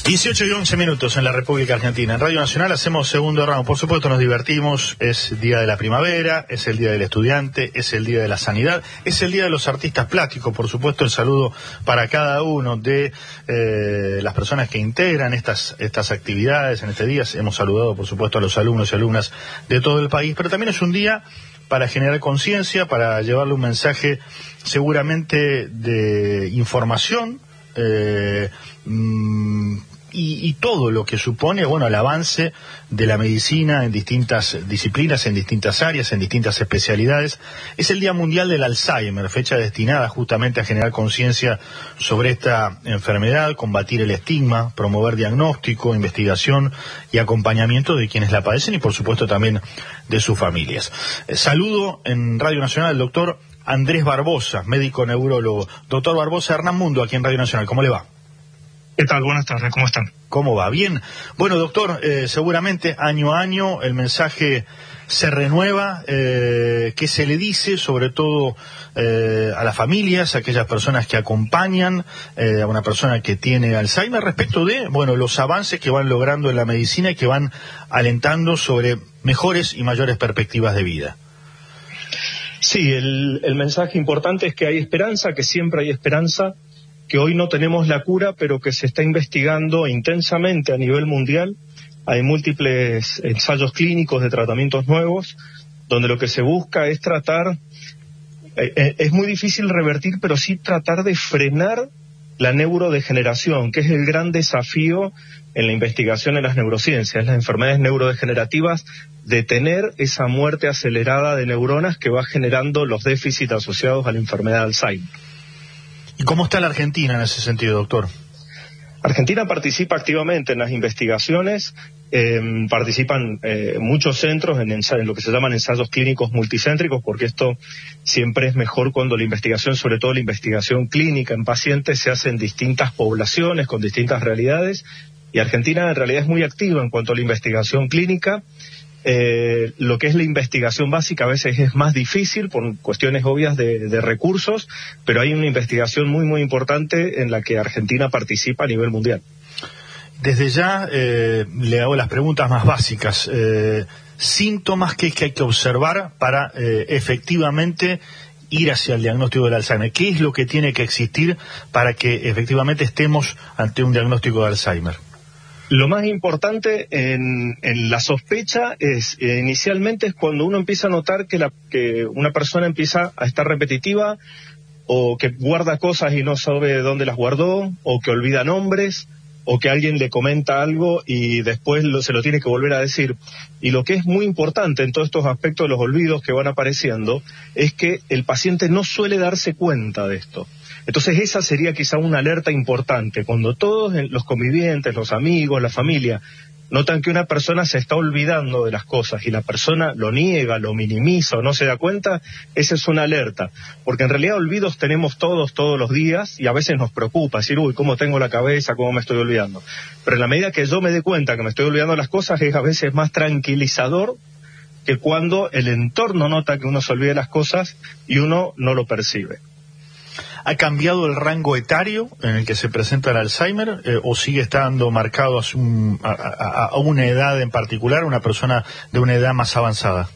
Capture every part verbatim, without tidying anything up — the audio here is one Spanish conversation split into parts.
dieciocho y once minutos en la República Argentina. En Radio Nacional hacemos segundo round. Por supuesto nos divertimos, es día de la primavera, es el día del estudiante, es el día de la sanidad, es el día de los artistas plásticos. Por supuesto el saludo para cada uno de eh, las personas que integran estas, estas actividades en este día. Hemos saludado por supuesto a los alumnos y alumnas de todo el país, pero también es un día para generar conciencia, para llevarle un mensaje seguramente de información, eh, mmm, Y, y todo lo que supone, bueno, el avance de la medicina en distintas disciplinas, en distintas áreas, en distintas especialidades. Es el Día Mundial del Alzheimer, fecha destinada justamente a generar conciencia sobre esta enfermedad, combatir el estigma, promover diagnóstico, investigación y acompañamiento de quienes la padecen y por supuesto también de sus familias. Eh, saludo en Radio Nacional al doctor Andrés Barbosa, médico neurólogo. Doctor Barbosa, Hernán Mundo, aquí en Radio Nacional. ¿Cómo le va? ¿Qué tal? Buenas tardes, ¿cómo están? ¿Cómo va? Bien. Bueno, doctor, eh, seguramente año a año el mensaje se renueva. Eh, ¿Qué se le dice, sobre todo eh, a las familias, a aquellas personas que acompañan eh, a una persona que tiene Alzheimer, respecto de, bueno, los avances que van logrando en la medicina y que van alentando sobre mejores y mayores perspectivas de vida? Sí, el, el mensaje importante es que hay esperanza, que siempre hay esperanza, que hoy no tenemos la cura, pero que se está investigando intensamente a nivel mundial. Hay múltiples ensayos clínicos de tratamientos nuevos, donde lo que se busca es tratar, eh, es muy difícil revertir, pero sí tratar de frenar la neurodegeneración, que es el gran desafío en la investigación en las neurociencias, las enfermedades neurodegenerativas, detener esa muerte acelerada de neuronas que va generando los déficits asociados a la enfermedad de Alzheimer. ¿Y cómo está la Argentina en ese sentido, doctor? Argentina participa activamente en las investigaciones, eh, participan eh, muchos centros en, en lo que se llaman ensayos clínicos multicéntricos, porque esto siempre es mejor cuando la investigación, sobre todo la investigación clínica en pacientes, se hace en distintas poblaciones, con distintas realidades, y Argentina en realidad es muy activa en cuanto a la investigación clínica. Eh, lo que es la investigación básica a veces es más difícil por cuestiones obvias de, de recursos, pero hay una investigación muy muy importante en la que Argentina participa a nivel mundial. Desde ya eh, le hago las preguntas más básicas. Eh, síntomas que, que hay que observar para eh, efectivamente ir hacia el diagnóstico del Alzheimer. ¿Qué es lo que tiene que existir para que efectivamente estemos ante un diagnóstico de Alzheimer? Lo más importante en, en la sospecha es, eh, inicialmente es cuando uno empieza a notar que, la, que una persona empieza a estar repetitiva, o que guarda cosas y no sabe dónde las guardó, o que olvida nombres, o que alguien le comenta algo y después lo, se lo tiene que volver a decir. Y lo que es muy importante en todos estos aspectos de los olvidos que van apareciendo es que el paciente no suele darse cuenta de esto. Entonces esa sería quizá una alerta importante. Cuando todos los convivientes, los amigos, la familia, notan que una persona se está olvidando de las cosas y la persona lo niega, lo minimiza o no se da cuenta, esa es una alerta. Porque en realidad olvidos tenemos todos, todos los días, y a veces nos preocupa decir, uy, ¿cómo tengo la cabeza? ¿Cómo me estoy olvidando? Pero en la medida que yo me dé cuenta que me estoy olvidando las cosas, es a veces más tranquilizador que cuando el entorno nota que uno se olvida de las cosas y uno no lo percibe. ¿Ha cambiado el rango etario en el que se presenta el Alzheimer eh, o sigue estando marcado a, un, a, a, a una edad en particular, una persona de una edad más avanzada?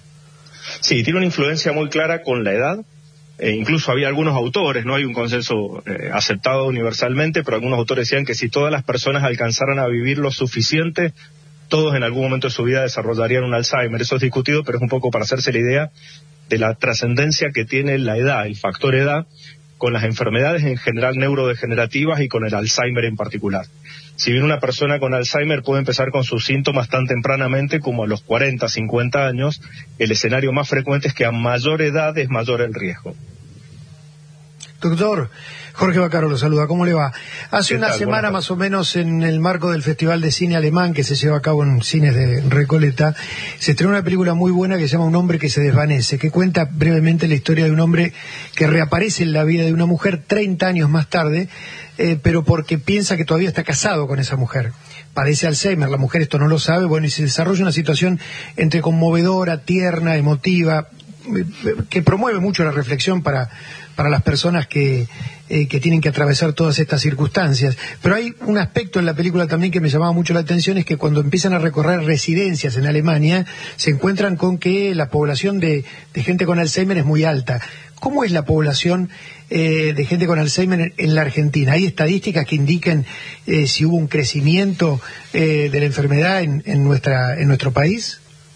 Sí, tiene una influencia muy clara con la edad. Eh, incluso había algunos autores, no hay un consenso eh, aceptado universalmente, pero algunos autores decían que si todas las personas alcanzaran a vivir lo suficiente, todos en algún momento de su vida desarrollarían un Alzheimer. Eso es discutido, pero es un poco para hacerse la idea de la trascendencia que tiene la edad, el factor edad, con las enfermedades en general neurodegenerativas y con el Alzheimer en particular. Si bien una persona con Alzheimer puede empezar con sus síntomas tan tempranamente como a los cuarenta, cincuenta años, el escenario más frecuente es que a mayor edad es mayor el riesgo. Doctor, Jorge Bacaro lo saluda, ¿cómo le va? Hace una tal? semana Buenas más o menos, en el marco del Festival de Cine Alemán que se lleva a cabo en cines de Recoleta, se estrenó una película muy buena que se llama Un hombre que se desvanece, que cuenta brevemente la historia de un hombre que reaparece en la vida de una mujer treinta años más tarde, eh, pero porque piensa que todavía está casado con esa mujer. Padece Alzheimer, la mujer esto no lo sabe, bueno, y se desarrolla una situación entre conmovedora, tierna, emotiva, que promueve mucho la reflexión para, para las personas que, eh, que tienen que atravesar todas estas circunstancias. Pero hay un aspecto en la película también que me llamaba mucho la atención, es que cuando empiezan a recorrer residencias en Alemania, se encuentran con que la población de, de gente con Alzheimer es muy alta. ¿Cómo es la población eh, de gente con Alzheimer en, en la Argentina? ¿Hay estadísticas que indiquen eh, si hubo un crecimiento eh, de la enfermedad en, en, nuestra, en nuestro país?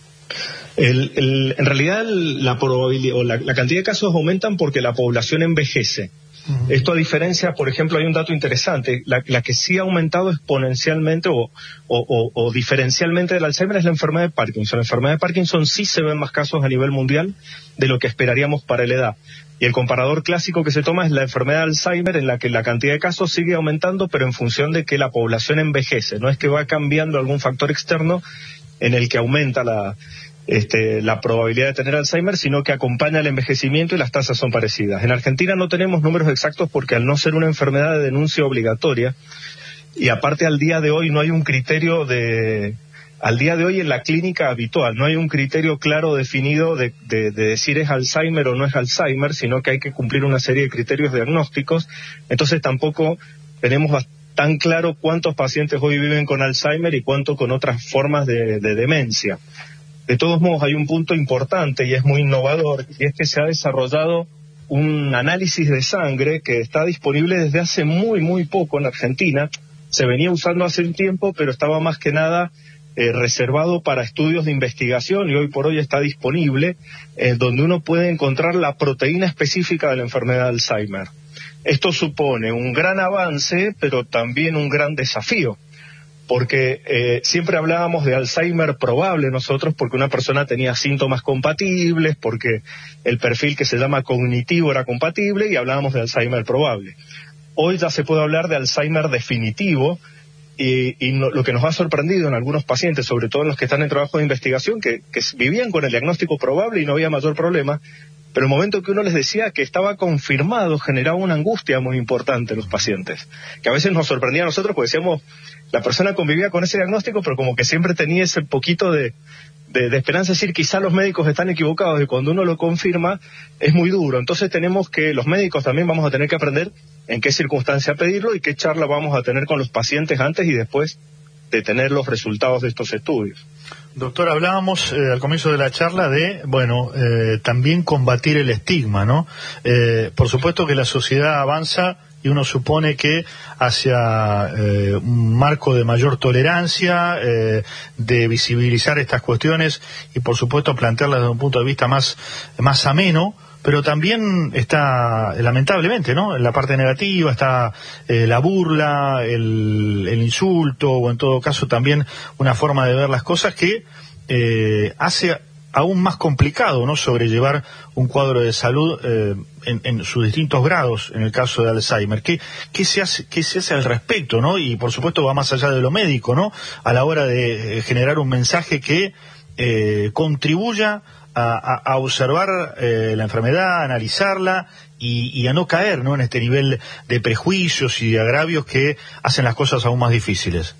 El, el, en realidad la probabilidad o la, la cantidad de casos aumentan porque la población envejece. Uh-huh. Esto a diferencia, por ejemplo, hay un dato interesante, la, la que sí ha aumentado exponencialmente o, o, o, o diferencialmente del Alzheimer es la enfermedad de Parkinson. La enfermedad de Parkinson sí se ven más casos a nivel mundial de lo que esperaríamos para la edad. Y el comparador clásico que se toma es la enfermedad de Alzheimer, en la que la cantidad de casos sigue aumentando, pero en función de que la población envejece. No es que va cambiando algún factor externo en el que aumenta la... Este, la probabilidad de tener Alzheimer, sino que acompaña el envejecimiento y las tasas son parecidas. En Argentina no tenemos números exactos porque al no ser una enfermedad de denuncia obligatoria, y aparte al día de hoy no hay un criterio de... Al día de hoy en la clínica habitual no hay un criterio claro definido de, de, de decir es Alzheimer o no es Alzheimer, sino que hay que cumplir una serie de criterios diagnósticos, entonces tampoco tenemos tan claro cuántos pacientes hoy viven con Alzheimer y cuánto con otras formas de, de demencia. De todos modos, hay un punto importante y es muy innovador, y es que se ha desarrollado un análisis de sangre que está disponible desde hace muy, muy poco en Argentina. Se venía usando hace un tiempo, pero estaba más que nada eh, reservado para estudios de investigación y hoy por hoy está disponible, eh, donde uno puede encontrar la proteína específica de la enfermedad de Alzheimer. Esto supone un gran avance, pero también un gran desafío. Porque eh, siempre hablábamos de Alzheimer probable nosotros porque una persona tenía síntomas compatibles, porque el perfil que se llama cognitivo era compatible y hablábamos de Alzheimer probable. Hoy ya se puede hablar de Alzheimer definitivo y, y no, lo que nos ha sorprendido en algunos pacientes, sobre todo en los que están en trabajo de investigación, que, que vivían con el diagnóstico probable y no había mayor problema, pero el momento que uno les decía que estaba confirmado generaba una angustia muy importante en los pacientes, que a veces nos sorprendía a nosotros porque decíamos, la persona convivía con ese diagnóstico, pero como que siempre tenía ese poquito de, de, de esperanza, es decir, quizá los médicos están equivocados y cuando uno lo confirma es muy duro. Entonces tenemos que, los médicos también vamos a tener que aprender en qué circunstancia pedirlo y qué charla vamos a tener con los pacientes antes y después de tener los resultados de estos estudios. Doctor, hablábamos eh, al comienzo de la charla de, bueno, eh, también combatir el estigma, ¿no? Eh, por supuesto que la sociedad avanza y uno supone que hacia eh, un marco de mayor tolerancia, eh, de visibilizar estas cuestiones y por supuesto plantearlas desde un punto de vista más, más ameno, pero también está, lamentablemente, ¿no? En la parte negativa está eh, la burla, el, el insulto, o en todo caso también una forma de ver las cosas que eh, hace aún más complicado, ¿no?, sobrellevar un cuadro de salud eh, en, en sus distintos grados, en el caso de Alzheimer. ¿Qué, qué se hace, qué se hace al respecto, ¿no? Y por supuesto va más allá de lo médico, ¿no?, a la hora de eh, generar un mensaje que eh, contribuya a, a, a observar eh, la enfermedad, a analizarla y, y a no caer, ¿no?, en este nivel de prejuicios y de agravios que hacen las cosas aún más difíciles.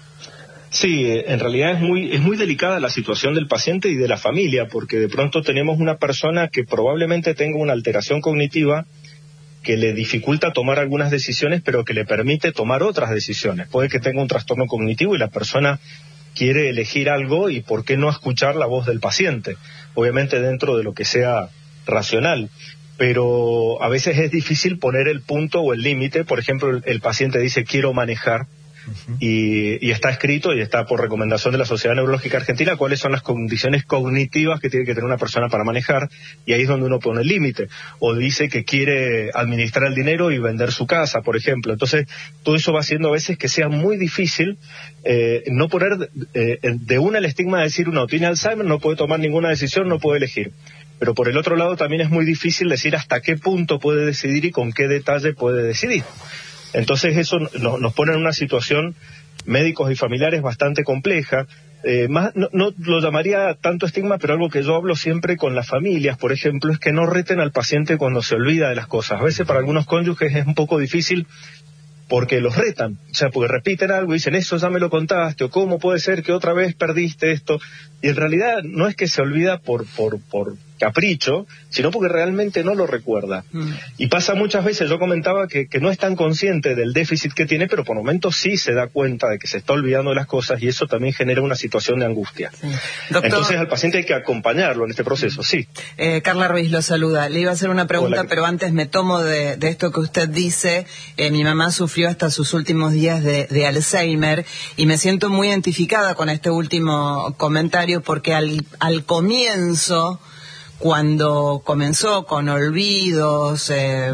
Sí, en realidad es muy es muy delicada la situación del paciente y de la familia, porque de pronto tenemos una persona que probablemente tenga una alteración cognitiva que le dificulta tomar algunas decisiones, pero que le permite tomar otras decisiones. Puede que tenga un trastorno cognitivo y la persona quiere elegir algo y por qué no escuchar la voz del paciente, obviamente dentro de lo que sea racional. Pero a veces es difícil poner el punto o el límite. Por ejemplo, el, el paciente dice quiero manejar, Uh-huh. Y, y está escrito y está por recomendación de la Sociedad Neurológica Argentina cuáles son las condiciones cognitivas que tiene que tener una persona para manejar, y ahí es donde uno pone el límite. O dice que quiere administrar el dinero y vender su casa, por ejemplo. Entonces todo eso va haciendo a veces que sea muy difícil eh, no poner eh, de una el estigma de decir uno tiene Alzheimer, no puede tomar ninguna decisión, no puede elegir. Pero por el otro lado también es muy difícil decir hasta qué punto puede decidir y con qué detalle puede decidir. Entonces eso nos, nos pone en una situación médicos y familiares bastante compleja. Eh, más, no, no lo llamaría tanto estigma, pero algo que yo hablo siempre con las familias, por ejemplo, es que no reten al paciente cuando se olvida de las cosas. A veces para algunos cónyuges es un poco difícil porque los retan, o sea, porque repiten algo y dicen, eso ya me lo contaste, o cómo puede ser que otra vez perdiste esto. Y en realidad no es que se olvida por, por, por, capricho, sino porque realmente no lo recuerda. Mm. Y pasa muchas veces, yo comentaba que, que no es tan consciente del déficit que tiene, pero por momentos sí se da cuenta de que se está olvidando de las cosas y eso también genera una situación de angustia. Sí. Doctor, entonces al paciente hay que acompañarlo en este proceso, sí. Eh, Carla Ruiz lo saluda. Le iba a hacer una pregunta, Hola. pero antes me tomo de, de esto que usted dice. Eh, mi mamá sufrió hasta sus últimos días de, de Alzheimer y me siento muy identificada con este último comentario porque al, al comienzo, cuando comenzó con olvidos, eh,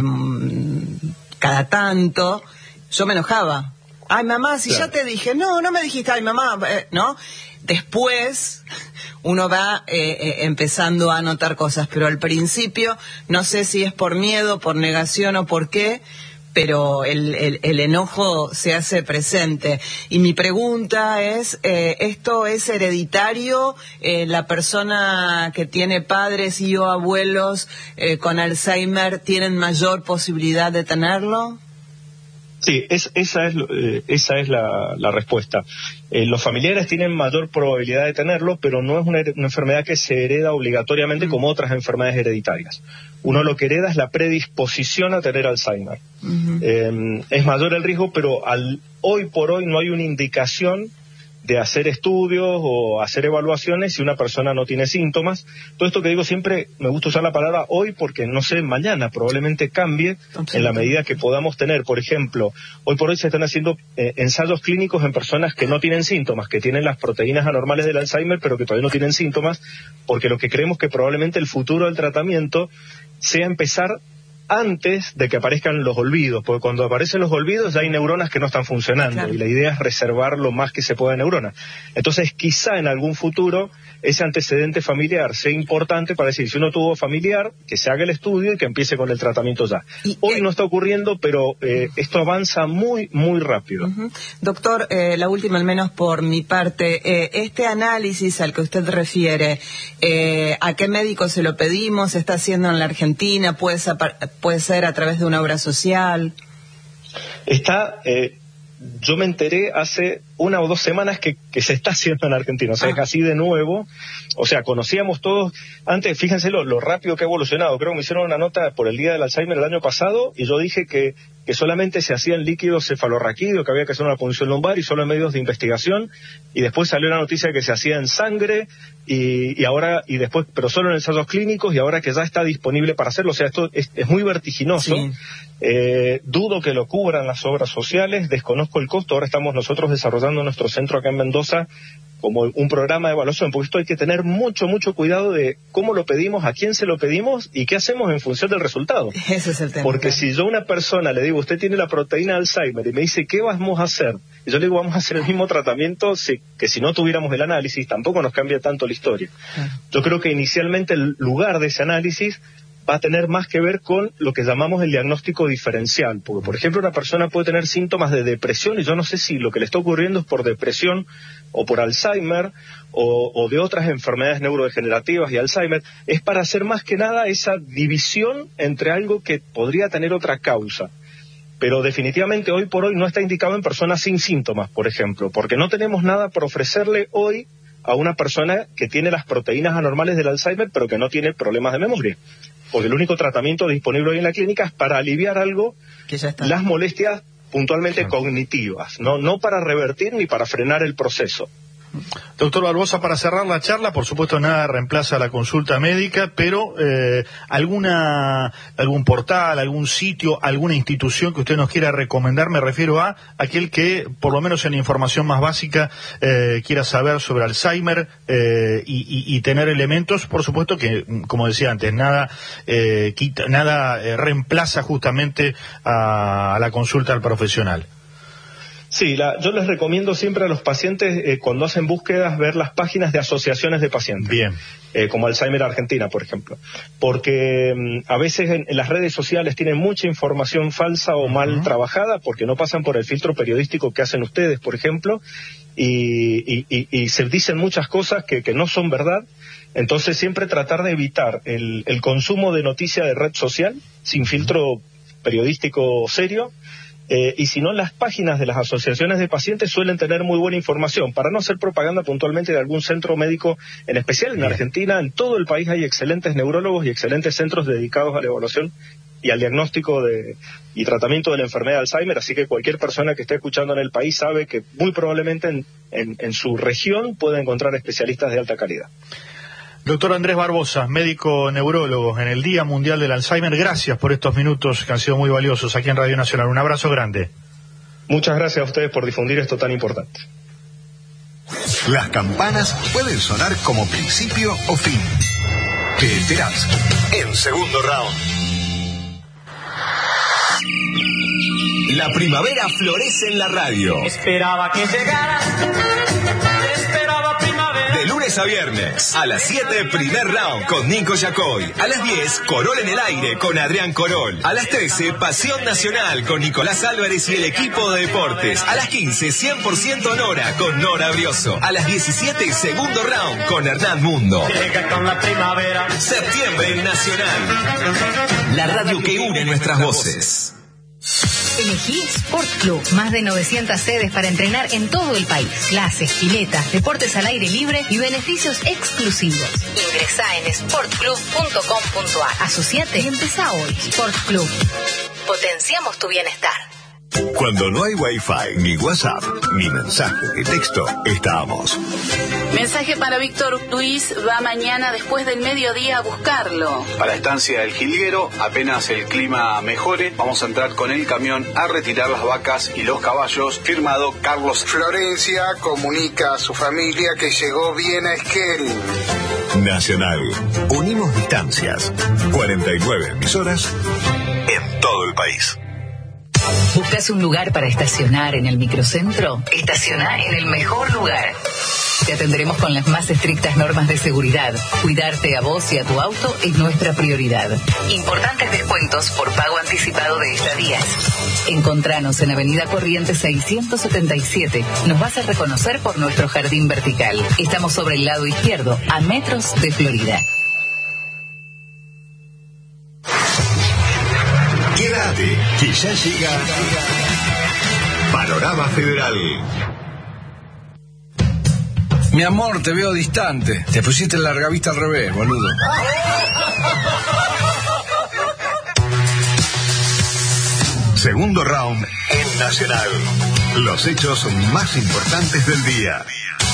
cada tanto, yo me enojaba. Ay, mamá, si claro. ya te dije, no, no me dijiste, ay, mamá, eh, ¿no? Después uno va eh, eh, empezando a notar cosas, pero al principio, no sé si es por miedo, por negación o por qué, pero el, el, el enojo se hace presente. Y mi pregunta es, eh, ¿esto es hereditario? Eh, ¿La persona que tiene padres y o abuelos eh, con Alzheimer tienen mayor posibilidad de tenerlo? Sí, es, esa es, eh, esa es la, la respuesta. Eh, los familiares tienen mayor probabilidad de tenerlo, pero no es una, una enfermedad que se hereda obligatoriamente mm. como otras enfermedades hereditarias. Uno lo que hereda es la predisposición a tener Alzheimer. Mm-hmm. Eh, es mayor el riesgo, pero al, hoy por hoy no hay una indicación de hacer estudios o hacer evaluaciones si una persona no tiene síntomas. Todo esto que digo siempre, me gusta usar la palabra hoy porque no sé, mañana probablemente cambie en la medida que podamos tener. Por ejemplo, hoy por hoy se están haciendo eh, ensayos clínicos en personas que no tienen síntomas, que tienen las proteínas anormales del Alzheimer, pero que todavía no tienen síntomas, porque lo que creemos que probablemente el futuro del tratamiento sea empezar antes de que aparezcan los olvidos, porque cuando aparecen los olvidos ya hay neuronas que no están funcionando, claro. y la idea es reservar lo más que se pueda de neuronas. Entonces quizá en algún futuro ese antecedente familiar sea importante para decir, si uno tuvo familiar, que se haga el estudio y que empiece con el tratamiento ya. Y, Hoy eh, no está ocurriendo, pero eh, esto avanza muy, muy rápido. Uh-huh. Doctor, eh, la última al menos por mi parte, eh, este análisis al que usted refiere, eh, ¿a qué médico se lo pedimos? ¿Se está haciendo en la Argentina? ¿Puede ser, puede ser a través de una obra social? Está... Eh, Yo me enteré hace una o dos semanas que, que se está haciendo en Argentina, o sea, ah. es así de nuevo, o sea, conocíamos todos, antes, fíjense lo, lo rápido que ha evolucionado, creo que me hicieron una nota por el Día del Alzheimer el año pasado, y yo dije que, que solamente se hacía en líquido cefalorraquídeo, que había que hacer una punción lumbar, y solo en medios de investigación, y después salió la noticia que se hacía en sangre, y, y ahora, y después, pero solo en ensayos clínicos, y ahora que ya está disponible para hacerlo, o sea, esto es, es muy vertiginoso. Sí. Eh, dudo que lo cubran las obras sociales, desconozco el costo. Ahora estamos nosotros desarrollando nuestro centro acá en Mendoza como un programa de evaluación, porque esto hay que tener mucho, mucho cuidado de cómo lo pedimos, a quién se lo pedimos y qué hacemos en función del resultado. Ese es el tema. Porque si yo a una persona le digo, usted tiene la proteína de Alzheimer, y me dice, ¿qué vamos a hacer? Y yo le digo, vamos a hacer el mismo tratamiento si, que si no tuviéramos el análisis, tampoco nos cambia tanto la historia. Ah. Yo creo que inicialmente el lugar de ese análisis va a tener más que ver con lo que llamamos el diagnóstico diferencial, porque por ejemplo una persona puede tener síntomas de depresión y yo no sé si lo que le está ocurriendo es por depresión o por Alzheimer o, o de otras enfermedades neurodegenerativas y Alzheimer, es para hacer más que nada esa división entre algo que podría tener otra causa. Pero definitivamente hoy por hoy no está indicado en personas sin síntomas, por ejemplo, porque no tenemos nada por ofrecerle hoy a una persona que tiene las proteínas anormales del Alzheimer pero que no tiene problemas de memoria. Porque el único tratamiento disponible hoy en la clínica es para aliviar algo, que ya está. Las molestias puntualmente sí. cognitivas, no, no para revertir ni para frenar el proceso. Doctor Barbosa, para cerrar la charla, por supuesto nada reemplaza la consulta médica, pero eh, alguna algún portal, algún sitio, alguna institución que usted nos quiera recomendar, me refiero a aquel que, por lo menos en la información más básica, eh, quiera saber sobre Alzheimer eh, y, y, y tener elementos, por supuesto que, como decía antes, nada eh, quita, nada eh, reemplaza justamente a, a la consulta al profesional. Sí, la, yo les recomiendo siempre a los pacientes, eh, cuando hacen búsquedas, ver las páginas de asociaciones de pacientes. Bien. Eh, como Alzheimer Argentina, por ejemplo. Porque um, a veces en, en las redes sociales tienen mucha información falsa o uh-huh. mal trabajada, porque no pasan por el filtro periodístico que hacen ustedes, por ejemplo, y, y, y, y se dicen muchas cosas que, que no son verdad. Entonces siempre tratar de evitar el, el consumo de noticia de red social, sin filtro periodístico serio, Eh, y si no, las páginas de las asociaciones de pacientes suelen tener muy buena información. Para no hacer propaganda puntualmente de algún centro médico en especial, en Argentina, en todo el país hay excelentes neurólogos y excelentes centros dedicados a la evaluación y al diagnóstico de, y tratamiento de la enfermedad de Alzheimer, así que cualquier persona que esté escuchando en el país sabe que muy probablemente en, en, en su región puede encontrar especialistas de alta calidad. Doctor Andrés Barbosa, médico neurólogo en el Día Mundial del Alzheimer, gracias por estos minutos que han sido muy valiosos aquí en Radio Nacional. Un abrazo grande. Muchas gracias a ustedes por difundir esto tan importante. Las campanas pueden sonar como principio o fin. Te enterás en Segundo Round. La primavera florece en la radio. Esperaba que llegara. Esperaba primavera. De lunes a viernes, a las siete, primer round con Nico Yacoy. A las diez, Corol en el aire con Adrián Corol. A las trece, Pasión Nacional con Nicolás Álvarez y el equipo de deportes. A las quince, cien por ciento Nora con Nora Brioso. A las diecisiete, segundo round con Hernán Mundo. Llega con la primavera. Septiembre en Nacional. La radio que une nuestras voces. Elegí Sport Club. Más de novecientas sedes para entrenar en todo el país. Clases, piletas, deportes al aire libre y beneficios exclusivos. Ingresá en sport club punto com punto a r. Asociate y empezá hoy. Sport Club. Potenciamos tu bienestar. Cuando no hay Wi-Fi, ni WhatsApp, ni mensaje de texto, estamos. Mensaje para Víctor Luis, va mañana después del mediodía a buscarlo. Para Estancia del Jilguero, apenas el clima mejore, vamos a entrar con el camión a retirar las vacas y los caballos. Firmado Carlos. Florencia comunica a su familia que llegó bien a Esquel. Nacional. Unimos distancias. cuarenta y nueve emisoras en todo el país. ¿Buscas un lugar para estacionar en el microcentro? Estaciona en el mejor lugar. Te atenderemos con las más estrictas normas de seguridad. Cuidarte a vos y a tu auto es nuestra prioridad. Importantes descuentos por pago anticipado de estadías. Encontranos en Avenida Corrientes seiscientos setenta y siete. Nos vas a reconocer por nuestro jardín vertical. Estamos sobre el lado izquierdo, a metros de Florida. Quédate, que ya llega Panorama Federal. Mi amor, te veo distante. Te pusiste el largavista al revés, boludo. Segundo round en Nacional. Los hechos más importantes del día.